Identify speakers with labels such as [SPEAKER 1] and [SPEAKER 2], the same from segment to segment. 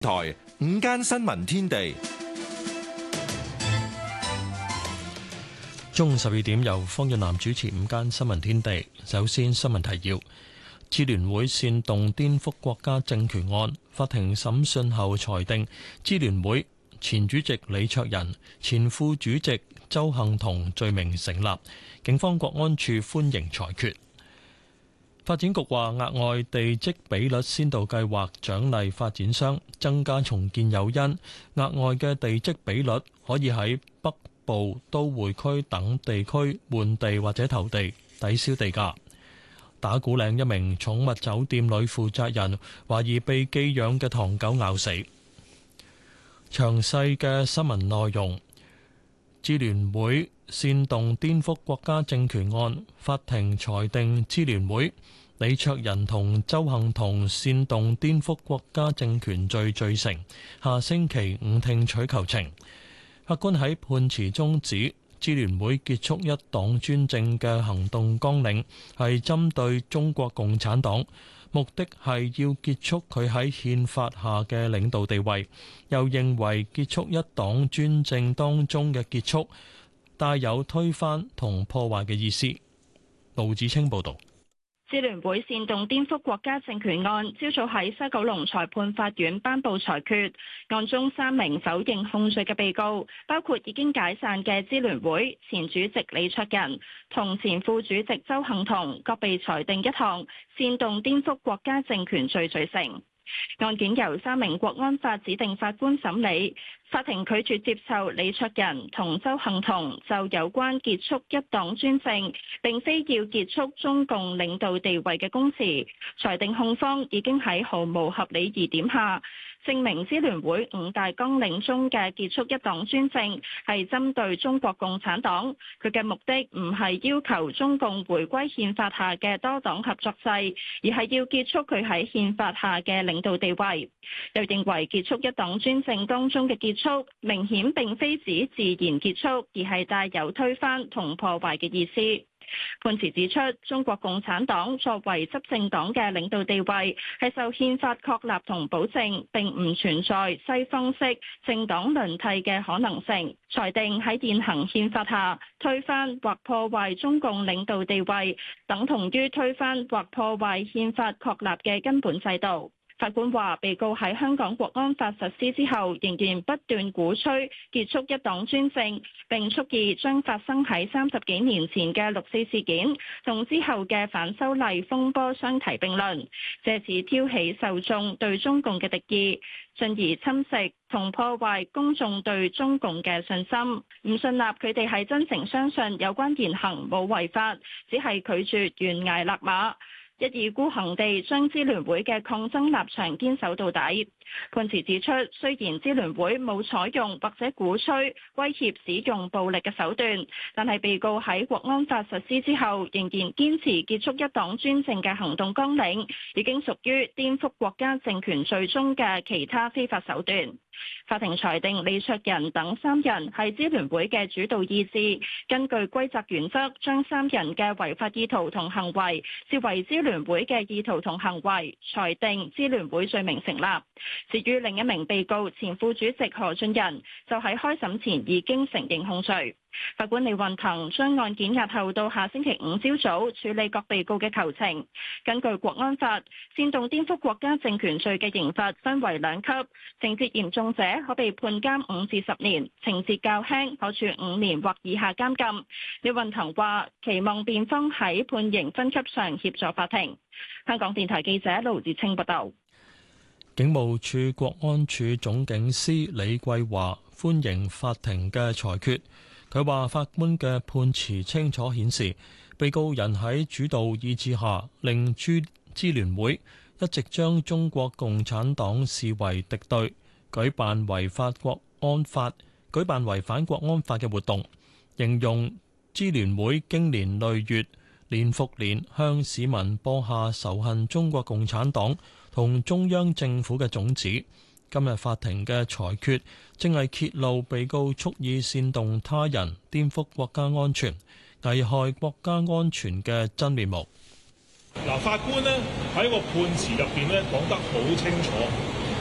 [SPEAKER 1] 台午間新聞天地，
[SPEAKER 2] 中午12點由方潤南主持午間新聞天地。首先新聞提要：支聯會煽動顛覆國家政權案，法庭審訊後裁定支聯會前主席李卓人、前副主席鄒幸彤罪名成立，警方國安處歡迎裁決。發展局話，額外地積比率先導計劃獎勵發展商，增加重建誘因。額外嘅地積比率可以喺北部都會區等地區換地或者投地，抵消地價。打鼓嶺一名寵物酒店女負責人懷疑被寄養嘅唐狗咬死。詳細嘅新聞內容，支聯會煽動顛覆國家政權案，法庭裁定支聯會李卓人同鄒幸彤煽動顛覆國家政權罪罪成，下星期五聽取求情。法官喺判詞中指，支聯會結束一黨專政嘅行動綱領係針對中國共產黨，目的係要結束佢喺憲法下嘅領導地位。又認為結束一黨專政當中嘅結束帶有推翻同破壞嘅意思。盧子清報導。
[SPEAKER 3] 支聯會煽動顛覆國家政權案，朝早喺西九龍裁判法院頒布裁決。案中3名否認控罪嘅被告，包括已經解散嘅支聯會前主席李卓人同前副主席鄒幸彤，各被裁定一項煽動顛覆國家政權罪罪成。案件由3名國安法指定法官審理，法庭拒絕接受李卓人同鄒幸彤就有關結束一黨專政並非要結束中共領導地位嘅供詞，裁定控方已經喺毫無合理疑點下證明支聯會5大綱領中嘅結束一黨專政係針對中國共產黨，佢嘅目的唔係要求中共回歸憲法下嘅多黨合作制，而係要結束佢喺憲法下嘅領導地位。又認為結束一黨專政當中嘅結束明顯並非指自然結束，而係帶有推翻同破壞嘅意思。判詞指出，中國共產黨作為執政黨嘅領導地位係受憲法確立同保證，並唔存在西方式政黨輪替嘅可能性。裁定喺現行憲法下推翻或破壞中共領導地位，等同於推翻或破壞憲法確立嘅根本制度。法官話，被告喺香港國安法實施之後，仍然不斷鼓吹結束一黨專政，並蓄意將發生喺30幾年前嘅6·4事件同之後嘅反修例風波相提並論，借此挑起受眾對中共嘅敵意，進而侵蝕同破壞公眾對中共嘅信心。唔信納佢哋係真誠相信有關言行冇違法，只係拒絕懸崖勒馬，一意孤行地將支聯會嘅抗爭立場堅守到底。判詞指出，雖然支聯會冇採用或者鼓吹威脅使用暴力嘅手段，但係被告喺國安法實施之後，仍然堅持結束一黨專政嘅行動綱領，已經屬於顛覆國家政權罪中嘅其他非法手段。法庭裁定李卓人等3人係支聯會嘅主導意志，根據歸責原則，將3人嘅違法意圖同行為視為支聯會嘅意圖同行為，裁定支聯會罪名成立。至於另一名被告前副主席何俊仁，就喺開審前已經承認控罪。法官李運騰將案件押後到下星期5朝早處理各被告嘅求情。根據國安法，煽動顛覆國家政權罪嘅刑罰分為2級，情節嚴重者可被判監5至10年，情節較輕可處5年或以下監禁。李運騰話期望辯方喺判刑分級上協助法庭。香港電台記者盧子清報道。
[SPEAKER 2] 警務處國安處總警司李桂華歡迎法庭嘅裁決。佢話法官嘅判詞清楚顯示，被告人喺主導意志下，令支聯會一直將中國共產黨視為敵對，舉辦違反國安法嘅活動，形容支聯會經年累月、年復年向市民播下仇恨中國共產黨同中央政府嘅種子。今日法庭嘅裁決正係揭露被告蓄意煽動他人顛覆國家安全、危害國家安全嘅真面目。
[SPEAKER 4] 法官呢喺個判詞入邊呢講得好清楚，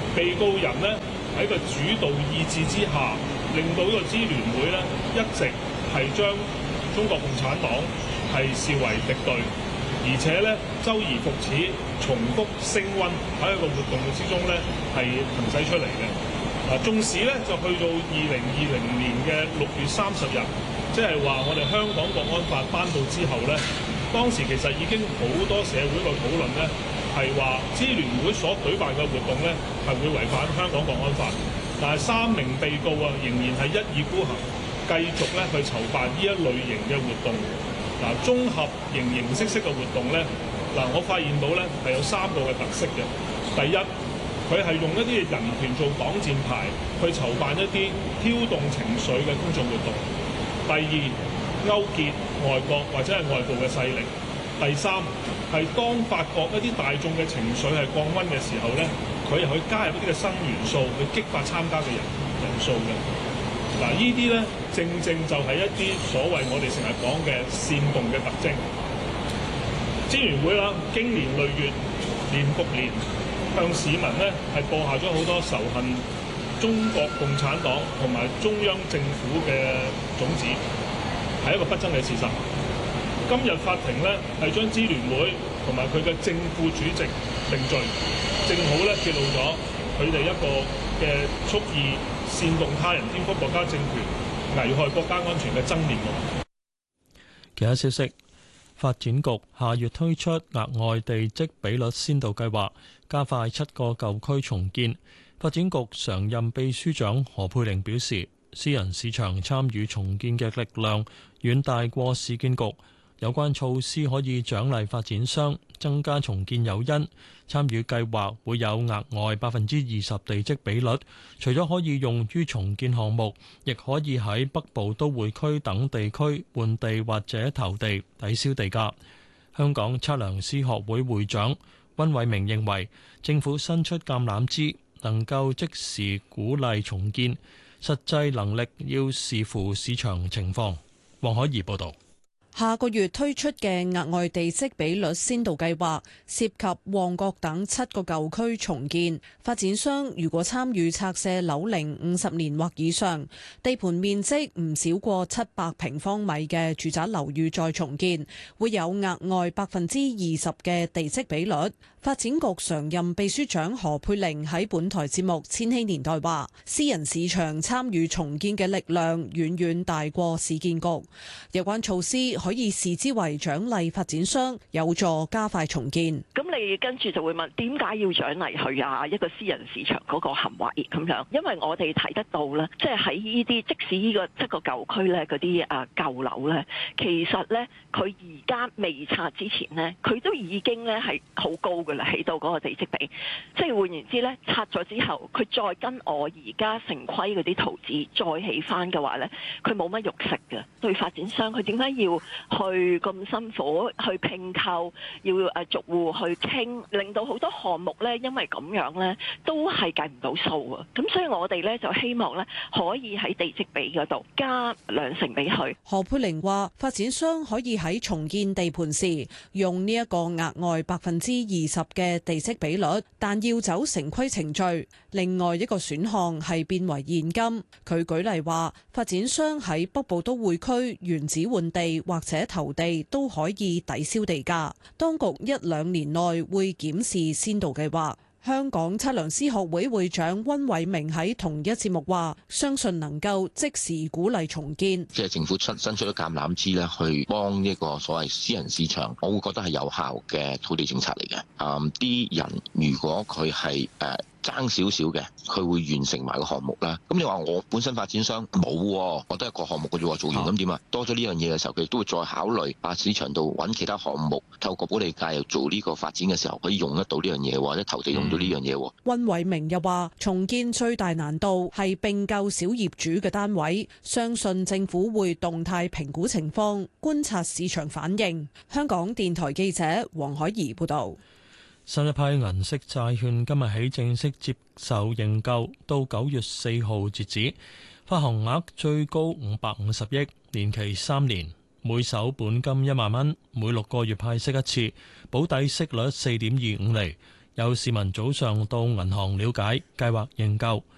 [SPEAKER 4] 被告人呢喺個主導意志之下，令到呢個支聯會呢一直係將中國共產黨係視為敵對，而且呢周而復始重複升溫喺一個活動之中呢係行使出嚟嘅。縱使呢就去到2020年嘅6月30日，即係話我哋香港國安法頒布之後呢，當時其實已經好多社會個討論呢係話支聯會所舉辦嘅活動呢係會違反香港國安法，但係3名被告啊仍然係一意孤行，繼續咧去籌辦呢一類型嘅活動。綜合形式嘅活動咧，我發現到咧係有3個嘅特色嘅。第一，佢係用一啲人權做擋箭牌，去籌辦一啲挑動情緒嘅公眾活動。第二，勾結外國或者係外部嘅勢力。第三，係當發覺一啲大眾嘅情緒係降溫嘅時候咧，佢又去加入一啲嘅新元素，去激發參加嘅人數嘅。呢啲咧正就係一啲所謂我哋成日講嘅煽動嘅特徵。支聯會啦，經年累月，年復年，向市民咧係播下咗好多仇恨中國共產黨同埋中央政府嘅種子，係一個不爭嘅事實。今日法庭咧係將支聯會同埋佢嘅正副主席定罪，正好咧揭露咗佢哋一個嘅蓄意煽動他人顛覆國家政權、危害國家安全嘅真面目。
[SPEAKER 2] 其他消息，發展局下月推出額外地積比率先導計劃，加快7個舊區重建。發展局常任秘書長何佩玲表示，私人市場參與重建嘅力量遠大過市建局。有關措施可以獎勵發展商，增加重建誘因。參與計劃會有額外20%地積比率，除咗可以用於重建項目，亦可以喺北部都會區等地區換地或者投地抵消地價。香港測量師學會會長溫偉明認為，政府伸出橄欖枝，能夠即時鼓勵重建，實際能力要視乎市場情況。黃海怡報導。
[SPEAKER 5] 下個月推出嘅額外地積比率先導計劃，涉及旺角等7個舊區重建。發展商如果參與拆卸樓齡50年或以上、地盤面積唔少過700平方米嘅住宅樓宇再重建，會有額外20%嘅地積比率。發展局常任秘書長何佩玲喺本台節目《千禧年代》話，私人市場參與重建嘅力量遠遠大過市建局，有關措施可以視之為獎勵發展商，有助加快重建。
[SPEAKER 6] 咁你跟住就會問，點解要獎勵佢啊？一個私人市場嗰個行為咁樣，因為我哋睇得到咧，即係喺呢啲即使呢個7個舊區咧嗰啲舊樓咧，其實咧佢而家未拆之前咧，佢都已經咧係好高嘅啦，起到嗰個地積比。即係換言之咧，拆咗之後，佢再跟我而家城規嗰啲圖紙再起翻嘅話咧，佢冇乜肉食嘅。對發展商，佢點解要去咁辛苦去併購，要逐戶去傾，令到好多項目咧，因為咁樣咧都係計唔到數啊！咁所以我哋咧就希望咧可以喺地積比嗰度加2成俾佢。
[SPEAKER 5] 何佩玲話：發展商可以喺重建地盤時用呢一個額外20%嘅地積比率，但要走城規程序。另外一個選項係變為現金。佢舉例話，發展商喺北部都會區原址換地或者投地都可以抵消地價。當局1-2年內會檢視先導計劃。香港測量師學會會長溫偉明喺同一節目話，相信能夠即時鼓勵重建。
[SPEAKER 7] 即係政府伸出咗橄欖枝咧，去幫呢個所謂私人市場，我會覺得係有效嘅土地政策嚟嘅。啲人如果佢係爭少少嘅，佢會完成埋個項目啦。咁你話我本身發展商冇，我得一個項目嘅啫，做完咁點啊？多咗呢樣嘢嘅時候，佢亦都會再考慮市場度揾其他項目，透過保地價又做呢個發展嘅時候，可以用得到呢樣嘢，或者投地用到呢樣嘢。
[SPEAKER 5] 溫偉明又話，重建最大難度係並購小業主嘅單位，相信政府會動態評估情況，觀察市場反應。香港電台記者黃海怡報道。
[SPEAKER 2] 新一批銀色債券今日起正式接受認購，到9月4號截止。發行額最高550億，年期3年，每手本金1萬蚊，每6個月派息一次，保底息率4.25厘。 有市民早上到銀行了解計劃認購，